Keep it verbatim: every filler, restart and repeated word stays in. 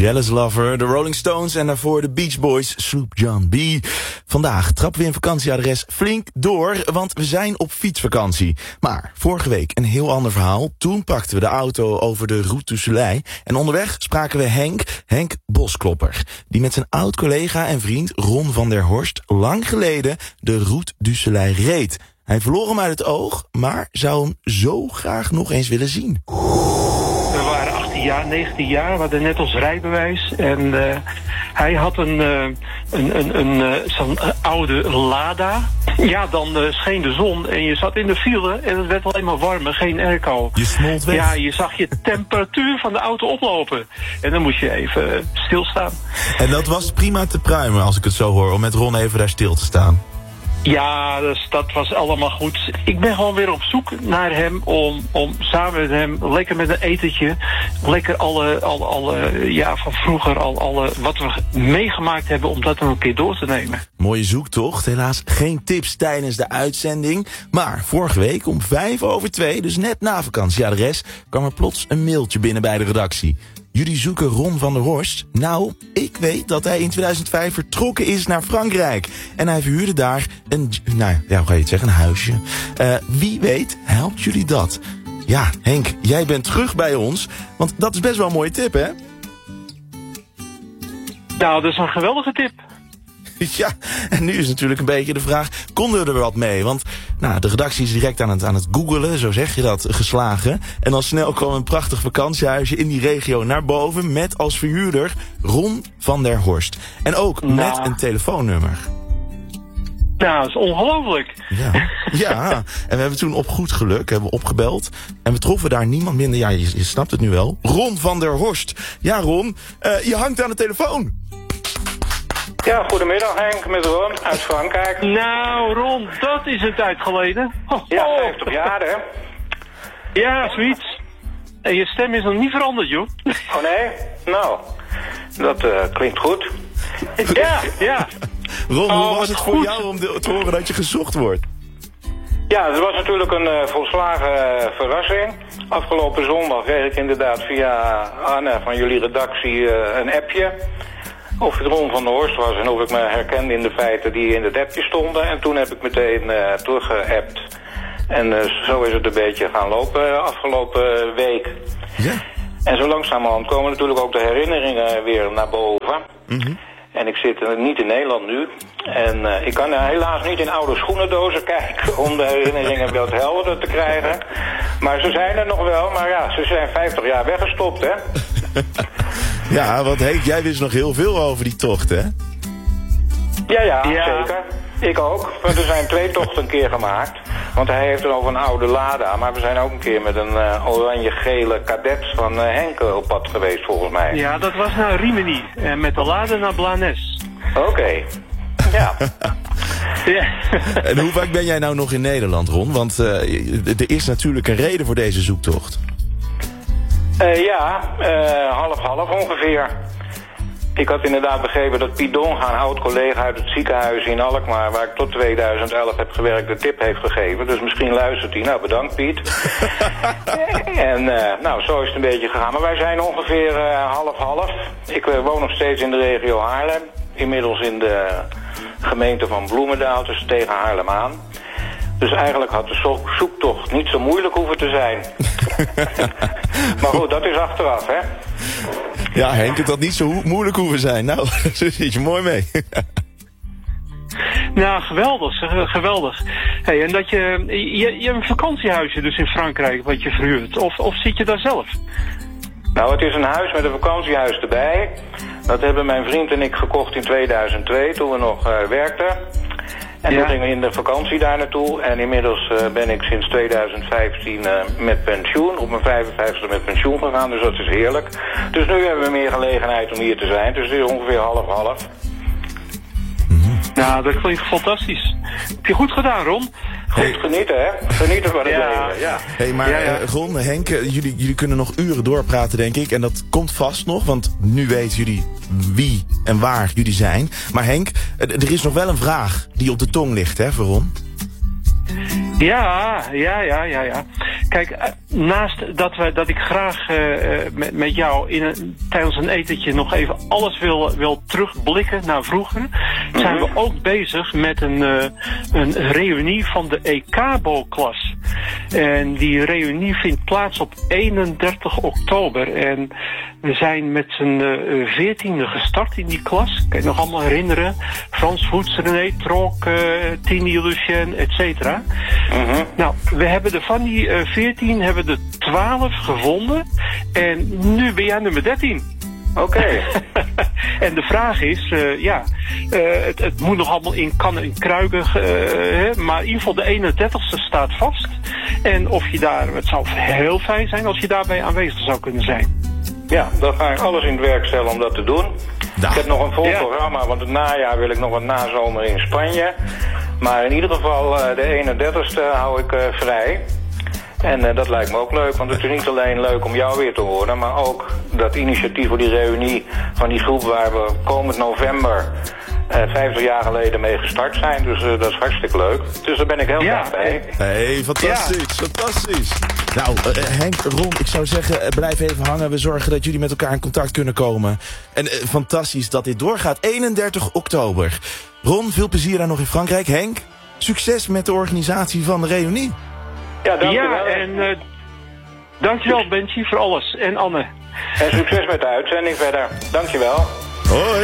Jealous Lover, de Rolling Stones en daarvoor de Beach Boys, Sloop John B. Vandaag trappen we in vakantieadres flink door, want we zijn op fietsvakantie. Maar vorige week een heel ander verhaal. Toen pakten we de auto over de Route du Soleil en onderweg spraken we Henk, Henk Bosklopper, die met zijn oud-collega en vriend Ron van der Horst lang geleden de Route du Soleil reed. Hij verloor hem uit het oog, maar zou hem zo graag nog eens willen zien. We waren achttien jaar, negentien jaar, we hadden net ons rijbewijs. En uh, hij had een, uh, een, een, een uh, zo'n oude Lada. Ja, dan uh, scheen de zon en je zat in de file en het werd alleen maar warmer, geen airco. Je smolt weg. Ja, je zag je temperatuur van de auto oplopen. En dan moest je even uh, stilstaan. En dat was prima te pruimen, als ik het zo hoor, om met Ron even daar stil te staan. Ja, dus dat was allemaal goed. Ik ben gewoon weer op zoek naar hem om, om samen met hem lekker met een etentje, lekker alle, alle, alle ja, van vroeger, al, alle, wat we meegemaakt hebben, om dat nog een keer door te nemen. Mooie zoektocht. Helaas geen tips tijdens de uitzending. Maar vorige week om vijf over twee, dus net na vakantieadres, kwam er plots een mailtje binnen bij de redactie. Jullie zoeken Ron van der Horst. Nou, ik weet dat hij in tweeduizend vijf vertrokken is naar Frankrijk. En hij verhuurde daar een, nou ja, hoe ga je het zeggen, een huisje. Uh, wie weet, helpt jullie dat? Ja, Henk, jij bent terug bij ons. Want dat is best wel een mooie tip, hè? Nou, dat is een geweldige tip. Ja, en nu is natuurlijk een beetje de vraag, konden we er wat mee? Want nou, de redactie is direct aan het, aan het googelen, zo zeg je dat, geslagen. En al snel kwam een prachtig vakantiehuisje in die regio naar boven met als verhuurder Ron van der Horst. En ook nou. met een telefoonnummer. Nou, dat is ongelooflijk. Ja, ja, en we hebben toen op goed geluk hebben we opgebeld. En we troffen daar niemand minder, ja, je, je snapt het nu wel, Ron van der Horst. Ja, Ron, uh, je hangt aan de telefoon. Ja, goedemiddag Henk, met Ron uit Frankrijk. Nou Ron, dat is een tijd geleden. Oh, ja, vijftig jaar hè. Ja, zoiets. En je stem is nog niet veranderd, joh. Oh nee? Nou, dat uh, klinkt goed. Ja, ja. Ron, oh, hoe was het voor goed. jou om te horen dat je gezocht wordt? Ja, het was natuurlijk een uh, volslagen uh, verrassing. Afgelopen zondag kreeg ik inderdaad via Anne van jullie redactie uh, een appje. Of het Ron van der Horst was en of ik me herkende in de feiten die in het appje stonden. En toen heb ik meteen uh, teruggeappt. En uh, zo is het een beetje gaan lopen uh, afgelopen week. Ja. En zo langzamerhand komen natuurlijk ook de herinneringen weer naar boven. Mm-hmm. En ik zit uh, niet in Nederland nu. En uh, ik kan uh, helaas niet in oude schoenendozen kijken om de herinneringen wat helderder te krijgen. Maar ze zijn er nog wel, maar ja, ze zijn vijftig jaar weggestopt, hè. Ja, want Henk, jij wist nog heel veel over die tocht, hè? Ja, ja, ja, zeker. Ik ook. Want er zijn twee tochten een keer gemaakt. Want hij heeft het over een oude Lada. Maar we zijn ook een keer met een uh, oranje-gele kadet van uh, Henk op pad geweest, volgens mij. Ja, dat was naar Rimini. En met de Lada naar Blanes. Oké. Okay. Ja. Ja. En hoe vaak ben jij nou nog in Nederland, Ron? Want uh, er is natuurlijk een reden voor deze zoektocht. Uh, ja, uh, half-half ongeveer. Ik had inderdaad begrepen dat Piet Donga, een oud-collega uit het ziekenhuis in Alkmaar, waar ik tot tweeduizend elf heb gewerkt, de tip heeft gegeven. Dus misschien luistert hij. Nou, bedankt Piet. En uh, nou, zo is het een beetje gegaan. Maar wij zijn ongeveer half-half. Uh, ik uh, woon nog steeds in de regio Haarlem. Inmiddels in de gemeente van Bloemendaal, dus tegen Haarlem aan. Dus eigenlijk had de zoektocht niet zo moeilijk hoeven te zijn. Maar goed, dat is achteraf, hè? Ja, Henk, het had niet zo ho- moeilijk hoeven zijn. Nou, daar zit je mooi mee. Nou, geweldig, geweldig. Hey, en dat je, je, je hebt een vakantiehuisje dus in Frankrijk wat je verhuurt. Of, of zit je daar zelf? Nou, het is een huis met een vakantiehuis erbij. Dat hebben mijn vriend en ik gekocht in tweeduizend twee, toen we nog uh, werkten. En ja. toen gingen we in de vakantie daar naartoe. En inmiddels uh, ben ik sinds tweeduizend vijftien uh, met pensioen, op mijn vijfenvijftigste met pensioen gegaan. Dus dat is heerlijk. Dus nu hebben we meer gelegenheid om hier te zijn. Dus het is ongeveer half-half. Nou, dat klinkt fantastisch. Heb je goed gedaan, Ron? Goed genieten, hè? Genieten van het ja. leven, ja. Hey, maar ja, ja. Uh, Ron, Henk, jullie, jullie kunnen nog uren doorpraten, denk ik. En dat komt vast nog, want nu weten jullie wie en waar jullie zijn. Maar Henk, er is nog wel een vraag die op de tong ligt, hè, voor Ron? Ja, ja, ja, ja, ja. Kijk, naast dat, we, dat ik graag uh, met, met jou in een, tijdens een etentje nog even alles wil, wil terugblikken naar vroeger, mm-hmm. zijn we ook bezig met een, uh, een reunie van de E K B O-klas. En die reunie vindt plaats op eenendertig oktober. En we zijn met z'n veertiende gestart in die klas. Kan je nog allemaal herinneren? Frans Voets, René Trok, uh, Tini Lucien, et cetera. Mm-hmm. Nou, we hebben er van die uh, veertien hebben er twaalf gevonden. En nu ben jij nummer dertien. Oké. Okay. En de vraag is, uh, ja, uh, het, het moet nog allemaal in kannen en kruiken, uh, hè, maar in ieder geval de eenendertigste staat vast. En of je daar, het zou heel fijn zijn als je daarbij aanwezig zou kunnen zijn. Ja, dan ga ik alles in het werk stellen om dat te doen. Da. Ik heb nog een vol ja. programma, want het najaar wil ik nog wat nazomer in Spanje. Maar in ieder geval uh, de eenendertigste hou ik uh, vrij. En uh, dat lijkt me ook leuk, want het is niet alleen leuk om jou weer te horen, maar ook dat initiatief voor die reunie van die groep waar we komend november uh, vijftig jaar geleden mee gestart zijn. Dus uh, dat is hartstikke leuk. Dus daar ben ik heel ja. graag bij. Hey, fantastisch, ja. fantastisch. Nou, uh, Henk, Ron, ik zou zeggen, uh, blijf even hangen. We zorgen dat jullie met elkaar in contact kunnen komen. En uh, fantastisch dat dit doorgaat. eenendertig oktober. Ron, veel plezier daar nog in Frankrijk. Henk, succes met de organisatie van de reunie. Ja, dankjewel. Ja, en uh, dankjewel Benji voor alles. En Anne. En succes met de uitzending verder. Dankjewel. Hoi.